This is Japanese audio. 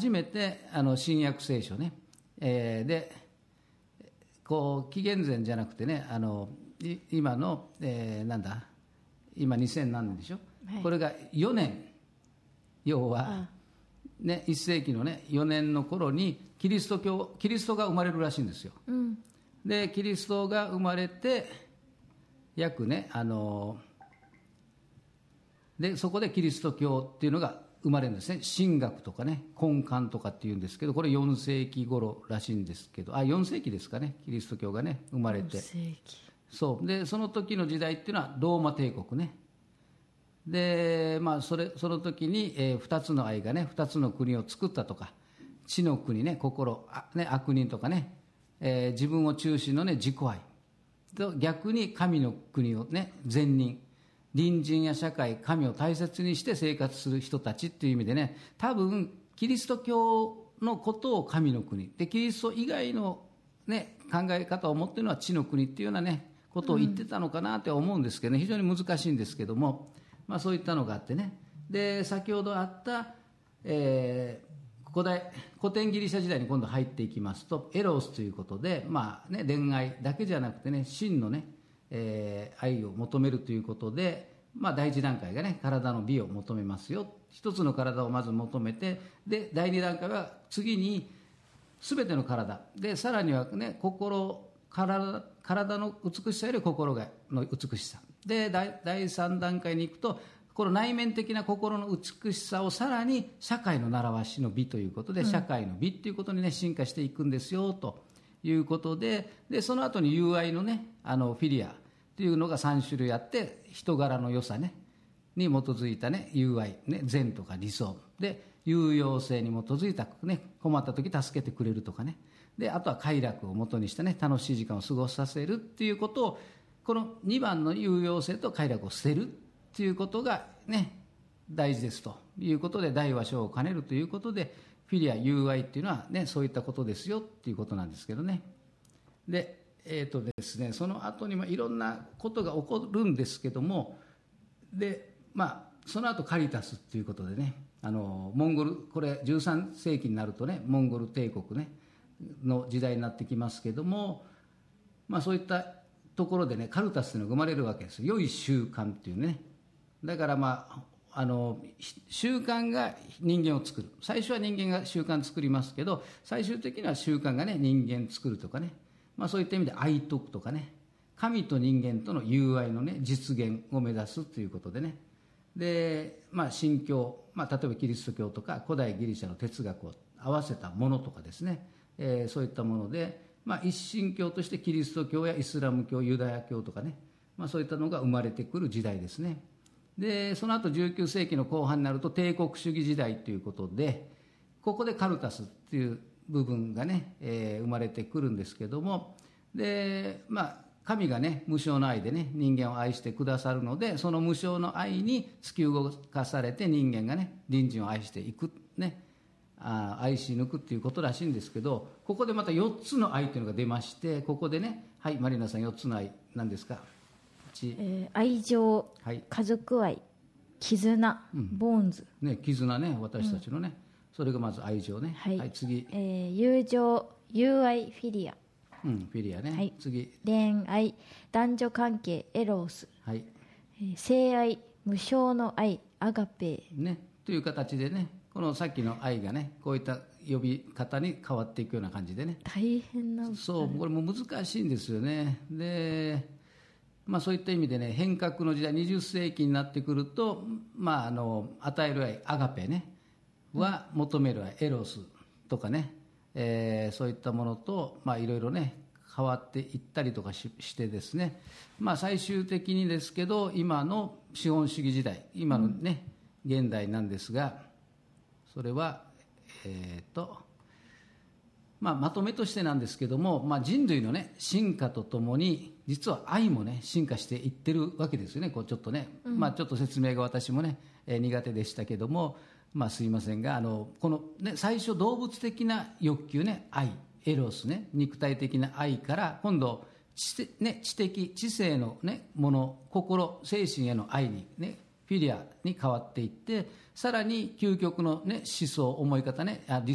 初めて新約聖書ね、でこう紀元前じゃなくてね、今の、なんだ今2000何年でしょ、はい、これが4年、要はね、1世紀のね4年の頃にキリストが生まれるらしいんですよ、うん、でキリストが生まれて約ねでそこでキリスト教っていうのが生まれるんですね。神学とかね根幹とかっていうんですけど、これ4世紀頃らしいんですけど、4世紀ですかね、キリスト教がね生まれて、4世紀そうで、その時の時代っていうのはローマ帝国ねで、その時に、2つの愛がね2つの国を作ったとか、地の国ね悪人とかね、自分を中心のね自己愛と、逆に神の国をね善人、隣人や社会、神を大切にして生活する人たちっていう意味でね、多分キリスト教のことを神の国で、キリスト以外の、ね、考え方を持っているのは地の国っていうようなねことを言ってたのかなとは思うんですけどね、非常に難しいんですけども、そういったのがあってね、で先ほどあった、古典ギリシャ時代に今度入っていきますと、エロスということで、恋愛だけじゃなくてね、真のね愛を求めるということで、第一段階がね体の美を求めますよ、一つの体をまず求めて、で第二段階は次に全ての体で、さらにはね体の美しさより心の美しさで、第三段階に行くとこの内面的な心の美しさをさらに社会の習わしの美ということで、社会の美ということにね進化していくんですよということで、その後に友愛のねフィリアというのが3種類あって、人柄の良さねに基づいたね友愛ね、善とか理想で、有用性に基づいたね困った時助けてくれるとかね、であとは快楽をもとにしたね楽しい時間を過ごさせるっていうことを、この2番の有用性と快楽を捨てるっていうことがね大事ですということで、大は小を兼ねるということで、フィリア友愛っていうのはねそういったことですよっていうことなんですけどね。でですね、その後にいろんなことが起こるんですけども、でその後カリタスっていうことでね、モンゴル、これ13世紀になるとねモンゴル帝国ねの時代になってきますけども、そういったところでねカルタスというのが生まれるわけですよ。良い習慣っていうね、だから習慣が人間を作る、最初は人間が習慣作りますけど、最終的には習慣がね人間作るとかね、そういった意味で愛徳とかね、神と人間との友愛のね実現を目指すということでね、で神教、例えばキリスト教とか古代ギリシャの哲学を合わせたものとかですね、そういったもので、一神教としてキリスト教やイスラム教、ユダヤ教とかね、そういったのが生まれてくる時代ですね。でその後19世紀の後半になると帝国主義時代ということで、ここでカルタスっていう部分がね、生まれてくるんですけども、で神がね無償の愛でね人間を愛してくださるので、その無償の愛に突き動かされて人間がね隣人を愛していくね、愛し抜くっていうことらしいんですけど、ここでまた4つの愛というのが出まして、ここでね、はい、マリナさん4つの愛何ですか。 愛情、 はい、 家族愛、絆、ボーンズ、 絆ね、私たちのね、それがまず愛情ね、はい次、 友情、友愛、フィリア、 フィリアね、次恋愛、男女関係、エロス、性愛、無償の愛、アガペね、という形でね、このさっきの愛がねこういった呼び方に変わっていくような感じでね、 大変な、 そうこれも難しいんですよね。でそういった意味でね、変革の時代20世紀になってくると、与える愛アガペねは求める愛エロスとかね、そういったものといろいろね変わっていったりとかしてですね、最終的にですけど今の資本主義時代、今のね、現代なんですが、それはまとめとしてなんですけども、人類のね進化とともに実は愛もね進化していってるわけですよね。こうちょっとね、ちょっと説明が私もね、苦手でしたけども、すいませんが、このね最初動物的な欲求ね、愛エロスね、肉体的な愛から今度知的知性のねもの、心精神への愛にねフィリアに変わっていって、さらに究極のね思想思い方ね、